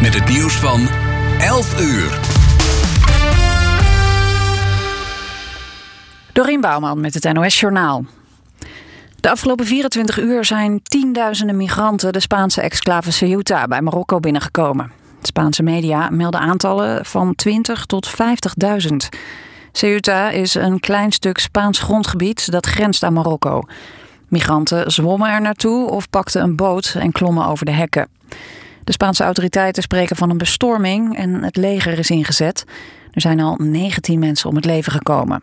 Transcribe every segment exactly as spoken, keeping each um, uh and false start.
met het nieuws van elf uur. Dorien Bouwman met het N O S-journaal. De afgelopen vierentwintig uur zijn tienduizenden migranten de Spaanse exclave Ceuta bij Marokko binnengekomen. Spaanse media melden aantallen van twintig tot vijftigduizend. Ceuta is een klein stuk Spaans grondgebied dat grenst aan Marokko. Migranten zwommen er naartoe of pakten een boot en klommen over de hekken. De Spaanse autoriteiten spreken van een bestorming en het leger is ingezet. Er zijn al negentien mensen om het leven gekomen.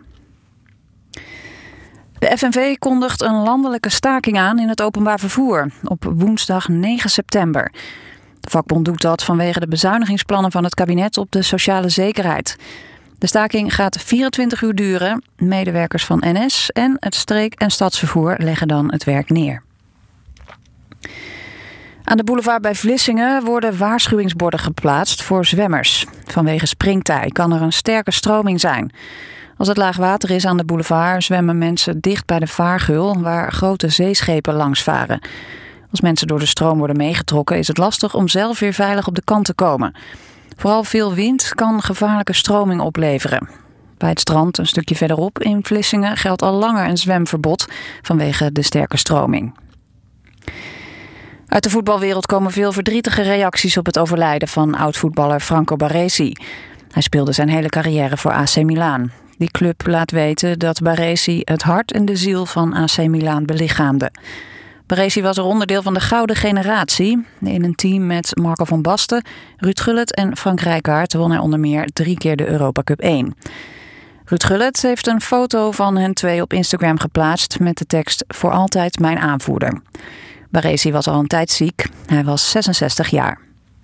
De F N V kondigt een landelijke staking aan in het openbaar vervoer op woensdag negen september. De vakbond doet dat vanwege de bezuinigingsplannen van het kabinet op de sociale zekerheid. De staking gaat vierentwintig uur duren. Medewerkers van N S en het streek- en stadsvervoer leggen dan het werk neer. Aan de boulevard bij Vlissingen worden waarschuwingsborden geplaatst voor zwemmers. Vanwege springtij kan er een sterke stroming zijn. Als het laag water is aan de boulevard zwemmen mensen dicht bij de vaargeul waar grote zeeschepen langs varen. Als mensen door de stroom worden meegetrokken is het lastig om zelf weer veilig op de kant te komen. Vooral veel wind kan gevaarlijke stroming opleveren. Bij het strand een stukje verderop in Vlissingen geldt al langer een zwemverbod vanwege de sterke stroming. Uit de voetbalwereld komen veel verdrietige reacties op het overlijden van oud-voetballer Franco Baresi. Hij speelde zijn hele carrière voor A C Milan. Die club laat weten dat Baresi het hart en de ziel van A C Milan belichaamde. Baresi was er onderdeel van de gouden generatie. In een team met Marco van Basten, Ruud Gullit en Frank Rijkaard won hij onder meer drie keer de Europa Cup één. Ruud Gullit heeft een foto van hen twee op Instagram geplaatst met de tekst "Voor altijd mijn aanvoerder". Baresi was al een tijd ziek. Hij was zesenzestig jaar.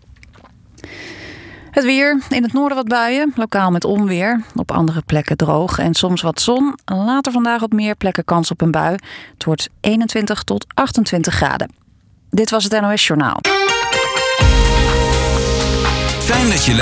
Het weer. In het noorden wat buien, lokaal met onweer. Op andere plekken droog en soms wat zon. Later vandaag op meer plekken kans op een bui. Het wordt eenentwintig tot achtentwintig graden. Dit was het N O S-journaal. Fijn dat je